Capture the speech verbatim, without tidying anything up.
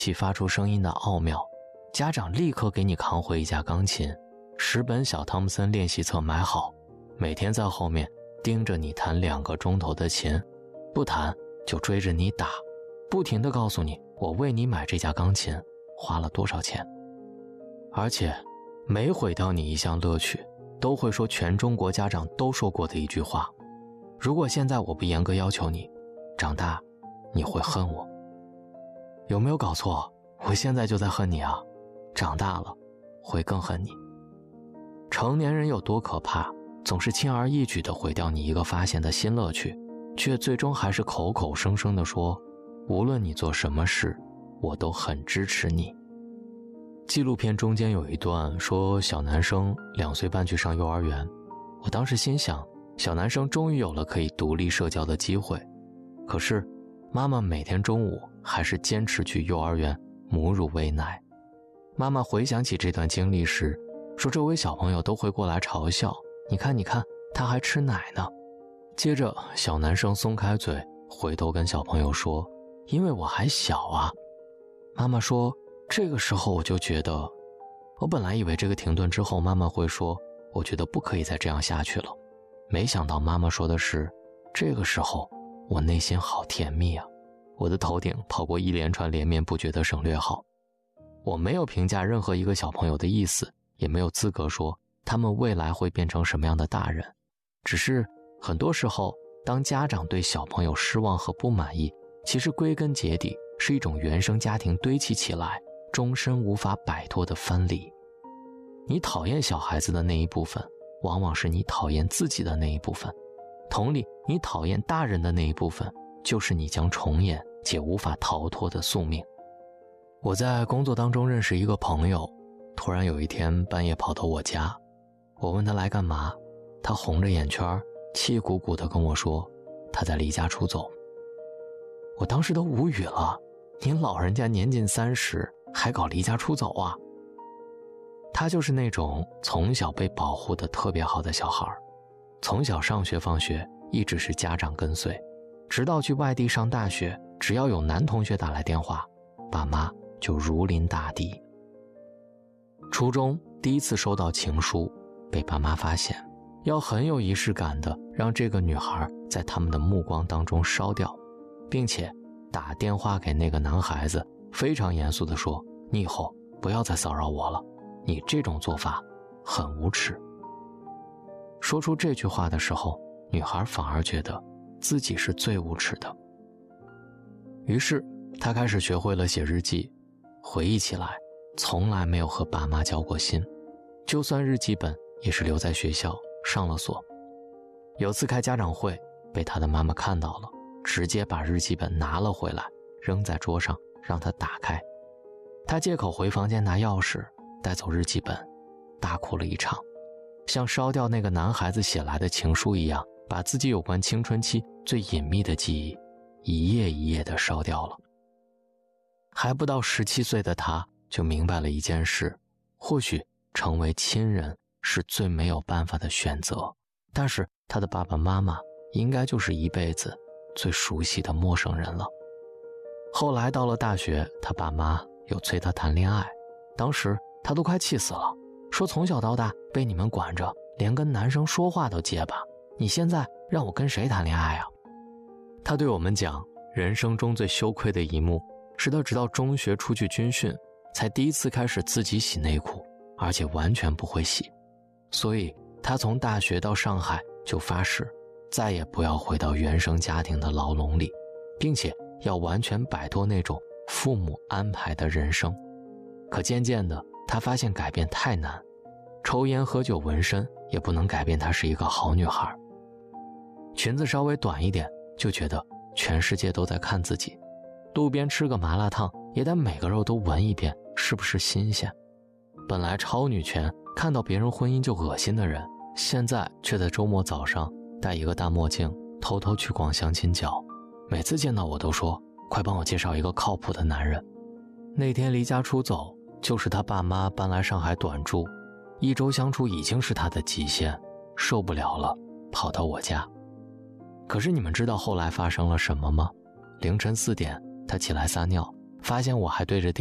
器发出声音的奥妙，家长立刻给你扛回一架钢琴，十本小汤姆森练习册买好，每天在后面盯着你弹两个钟头的琴，不弹就追着你打，不停地告诉你我为你买这架钢琴花了多少钱。而且每毁掉你一项乐趣，都会说全中国家长都说过的一句话：如果现在我不严格要求你，长大你会恨我。有没有搞错？我现在就在恨你啊，长大了会更恨你。成年人有多可怕，总是轻而易举地毁掉你一个发现的新乐趣，却最终还是口口声声地说无论你做什么事，我都很支持你。纪录片中间有一段说小男生两岁半去上幼儿园，我当时心想，小男生终于有了可以独立社交的机会，可是妈妈每天中午还是坚持去幼儿园母乳喂奶。妈妈回想起这段经历时说，周围小朋友都会过来嘲笑，你看你看他还吃奶呢。接着小男生松开嘴，回头跟小朋友说，因为我还小啊。妈妈说，这个时候我就觉得，我本来以为这个停顿之后妈妈会说，我觉得不可以再这样下去了，没想到妈妈说的是，这个时候我内心好甜蜜啊。我的头顶跑过一连串连绵不绝的省略号。我没有评价任何一个小朋友的意思，也没有资格说他们未来会变成什么样的大人，只是很多时候当家长对小朋友失望和不满意，其实归根结底是一种原生家庭堆砌起来终身无法摆脱的分离。你讨厌小孩子的那一部分，往往是你讨厌自己的那一部分，同理，你讨厌大人的那一部分，就是你将重演且无法逃脱的宿命。我在工作当中认识一个朋友，突然有一天半夜跑到我家，我问他来干嘛，他红着眼圈气鼓鼓地跟我说他在离家出走。我当时都无语了，您老人家年近三十还搞离家出走啊？他就是那种从小被保护得特别好的小孩，从小上学放学一直是家长跟随，直到去外地上大学，只要有男同学打来电话，爸妈就如临大敌。初中第一次收到情书，被爸妈发现，要很有仪式感的让这个女孩在他们的目光当中烧掉，并且打电话给那个男孩子，非常严肃地说，你以后不要再骚扰我了，你这种做法很无耻。说出这句话的时候，女孩反而觉得自己是最无耻的。于是她开始学会了写日记，回忆起来从来没有和爸妈交过心，就算日记本也是留在学校上了锁。有次开家长会被她的妈妈看到了，直接把日记本拿了回来，扔在桌上让她打开。她借口回房间拿钥匙，带走日记本，大哭了一场，像烧掉那个男孩子写来的情书一样，把自己有关青春期最隐秘的记忆一页一页地烧掉了。还不到十七岁的他就明白了一件事，或许成为亲人是最没有办法的选择，但是他的爸爸妈妈应该就是一辈子最熟悉的陌生人了。后来到了大学，他爸妈又催他谈恋爱，当时他都快气死了，说从小到大被你们管着，连跟男生说话都结巴，你现在让我跟谁谈恋爱啊？他对我们讲，人生中最羞愧的一幕是他直到中学出去军训才第一次开始自己洗内裤，而且完全不会洗。所以他从大学到上海就发誓再也不要回到原生家庭的牢笼里，并且要完全摆脱那种父母安排的人生。可渐渐的他发现改变太难，抽烟喝酒纹身也不能改变她是一个好女孩，裙子稍微短一点就觉得全世界都在看自己，路边吃个麻辣烫也得每个肉都闻一遍是不是新鲜。本来超女权看到别人婚姻就恶心的人，现在却在周末早上戴一个大墨镜偷偷去逛相亲角，每次见到我都说快帮我介绍一个靠谱的男人。那天离家出走就是他爸妈搬来上海短住，一周相处已经是他的极限，受不了了跑到我家。可是你们知道后来发生了什么吗？凌晨四点他起来撒尿， 发现我还对着电